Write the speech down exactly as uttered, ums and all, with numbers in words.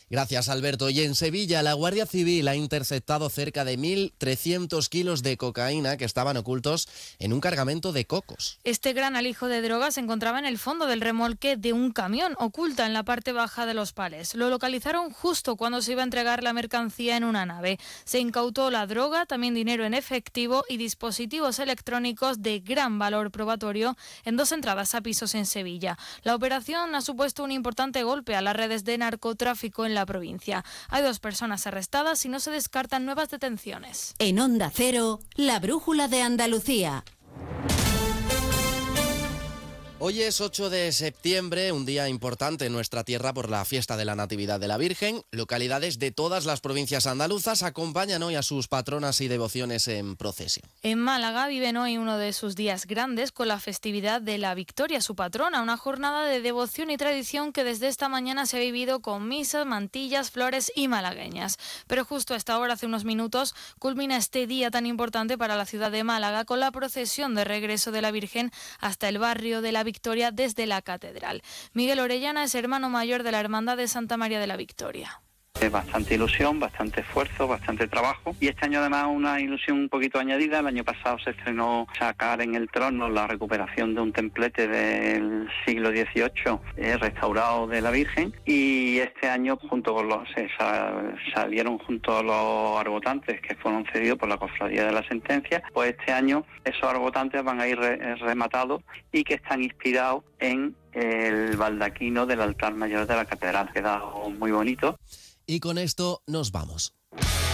Gracias, Alberto. Y en Sevilla, la Guardia Civil ha interceptado cerca de mil trescientos kilos de cocaína que estaban ocultos en un cargamento de cocos. Este gran alijo de droga se encontraba en el fondo del remolque de un camión, oculta en la parte baja de los pales. Lo localizaron justo cuando se iba a entregar la mercancía en una nave. Se incautó la droga, también dinero en efectivo y dispositivos electrónicos de gran valor probatorio en dos entradas a pisos en Sevilla. La operación ha supuesto un importante golpe a las redes de narcotráfico en la provincia. Hay dos personas arrestadas y no se descartan nuevas detenciones. En Onda Cero, la brújula de Andalucía. Hoy es ocho de septiembre, un día importante en nuestra tierra por la fiesta de la Natividad de la Virgen. Localidades de todas las provincias andaluzas acompañan hoy a sus patronas y devociones en procesión. En Málaga viven hoy uno de sus días grandes con la festividad de la Victoria, su patrona, una jornada de devoción y tradición que desde esta mañana se ha vivido con misas, mantillas, flores y malagueñas. Pero justo a esta hora, hace unos minutos, culmina este día tan importante para la ciudad de Málaga con la procesión de regreso de la Virgen hasta el barrio de la Victoria desde la catedral. Miguel Orellana es hermano mayor de la Hermandad de Santa María de la Victoria. Bastante ilusión, bastante esfuerzo, bastante trabajo y este año además una ilusión un poquito añadida. El año pasado se estrenó sacar en el trono la recuperación de un templete del siglo dieciocho eh, restaurado de la Virgen, y este año junto con los se sal, salieron junto a los arbotantes que fueron cedidos por la Cofradía de la Sentencia. Pues este año esos arbotantes van a ir re, rematados y que están inspirados en el baldaquino del altar mayor de la catedral. Queda muy bonito. Y con esto nos vamos.